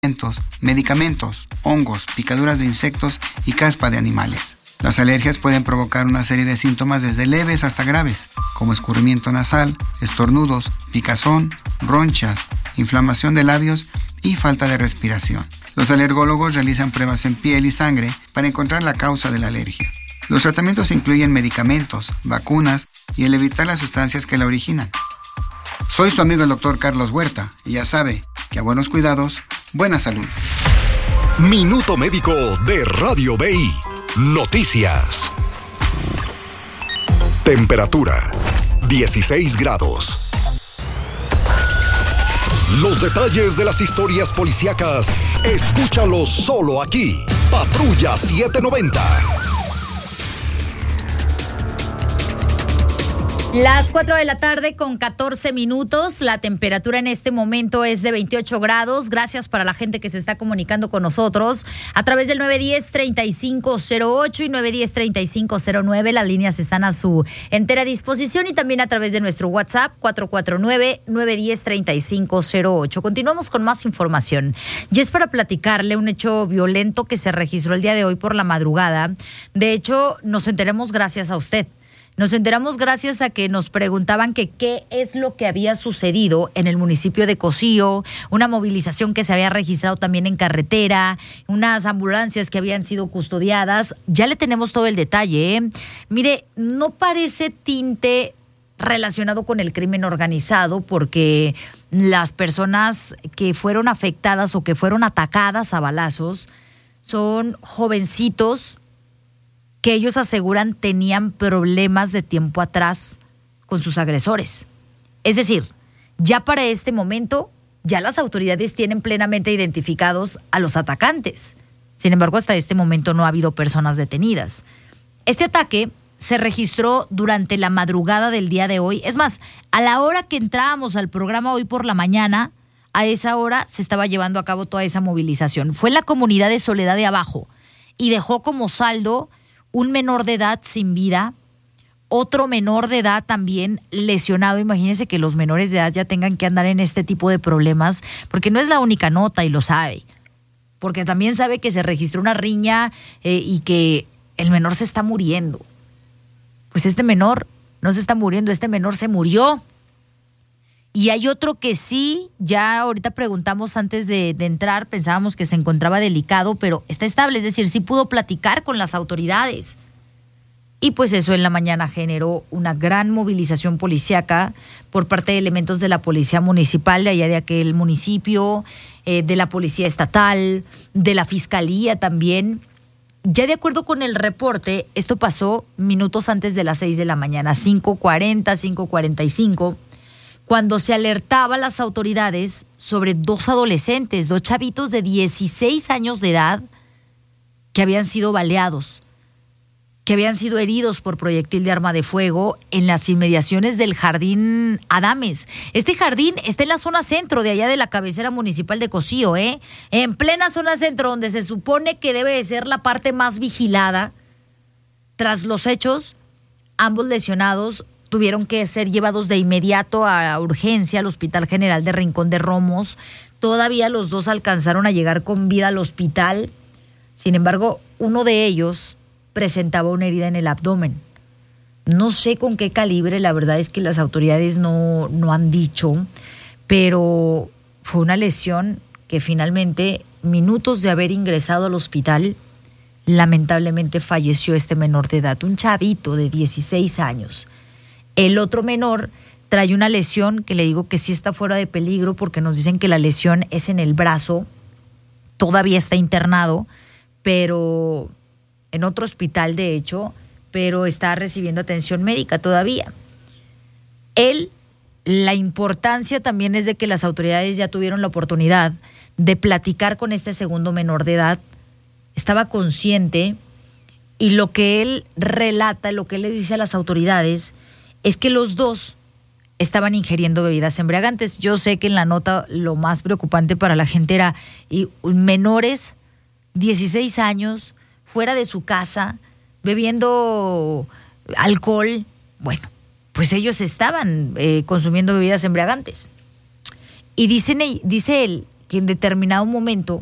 medicamentos, hongos, picaduras de insectos y caspa de animales. Las alergias pueden provocar una serie de síntomas desde leves hasta graves, como escurrimiento nasal, estornudos, picazón, ronchas, inflamación de labios y falta de respiración. Los alergólogos realizan pruebas en piel y sangre para encontrar la causa de la alergia. Los tratamientos incluyen medicamentos, vacunas y el evitar las sustancias que la originan. Soy su amigo el Dr. Carlos Huerta y ya sabe que a buenos cuidados, buena salud. Minuto Médico de Radio BI. Noticias. Temperatura 16 grados. Los detalles de las historias policíacas, escúchalos solo aquí. Patrulla 790. Las 4 de la tarde con 14 minutos. La temperatura en este momento es de 28 grados. Gracias para la gente que se está comunicando con nosotros a través del 910-3508 y 910-3509. Las líneas están a su entera disposición y también a través de nuestro WhatsApp 449-910-3508. Continuamos con más información. Y es para platicarle un hecho violento que se registró el día de hoy por la madrugada. De hecho, nos enteramos gracias a usted. Nos enteramos gracias a que nos preguntaban que qué es lo que había sucedido en el municipio de Cocío, una movilización que se había registrado también en carretera, unas ambulancias que habían sido custodiadas. Ya le tenemos todo el detalle, ¿eh? Mire, no parece tinte relacionado con el crimen organizado porque las personas que fueron afectadas o que fueron atacadas a balazos son jovencitos que ellos aseguran tenían problemas de tiempo atrás con sus agresores. Es decir, ya para este momento, ya las autoridades tienen plenamente identificados a los atacantes. Sin embargo, hasta este momento no ha habido personas detenidas. Este ataque se registró durante la madrugada del día de hoy. Es más, a la hora que entrábamos al programa hoy por la mañana, a esa hora se estaba llevando a cabo toda esa movilización. Fue en la comunidad de Soledad de Abajo y dejó como saldo un menor de edad sin vida, otro menor de edad también lesionado. Imagínense que los menores de edad ya tengan que andar en este tipo de problemas, porque no es la única nota y lo sabe, porque también sabe que se registró una riña y que el menor se está muriendo. Pues este menor no se está muriendo, este menor se murió. Y hay otro que sí, ya ahorita preguntamos antes de entrar, pensábamos que se encontraba delicado, pero está estable, es decir, sí pudo platicar con las autoridades. Y pues eso en la mañana generó una gran movilización policíaca por parte de elementos de la policía municipal de allá de aquel municipio, de la policía estatal, de la fiscalía también. Ya de acuerdo con el reporte, esto pasó minutos antes de las 6 de la mañana, 5:40, 5:45. Cuando se alertaba a las autoridades sobre dos adolescentes, dos chavitos de 16 años de edad que habían sido baleados, que habían sido heridos por proyectil de arma de fuego en las inmediaciones del Jardín Adames. Este jardín está en la zona centro de allá de la cabecera municipal de Cocío, en plena zona centro, donde se supone que debe de ser la parte más vigilada. Tras los hechos, ambos lesionados tuvieron que ser llevados de inmediato a urgencia al Hospital General de Rincón de Romos. Todavía los dos alcanzaron a llegar con vida al hospital. Sin embargo, uno de ellos presentaba una herida en el abdomen. No sé con qué calibre, la verdad es que las autoridades no han dicho, pero fue una lesión que finalmente, minutos de haber ingresado al hospital, lamentablemente falleció este menor de edad, un chavito de 16 años. El otro menor trae una lesión que le digo que sí está fuera de peligro porque nos dicen que la lesión es en el brazo, todavía está internado, pero en otro hospital de hecho, pero está recibiendo atención médica todavía. La importancia también es de que las autoridades ya tuvieron la oportunidad de platicar con este segundo menor de edad, estaba consciente y lo que él relata, lo que él le dice a las autoridades es que los dos estaban ingiriendo bebidas embriagantes. Yo sé que en la nota lo más preocupante para la gente era menores, 16 años, fuera de su casa, bebiendo alcohol. Bueno, pues ellos estaban consumiendo bebidas embriagantes. Y dice él que en determinado momento